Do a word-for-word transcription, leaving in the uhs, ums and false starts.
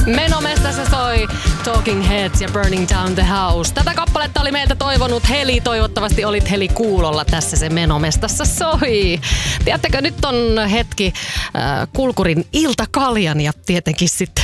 Menomestassa soi Talking Heads ja Burning Down the House. Tätä kappaletta oli meiltä toivonut Heli. Toivottavasti olit Heli kuulolla. Tässä se Menomestassa soi. Tiedättekö, nyt on hetki äh, Kulkurin iltakaljan ja tietenkin sitten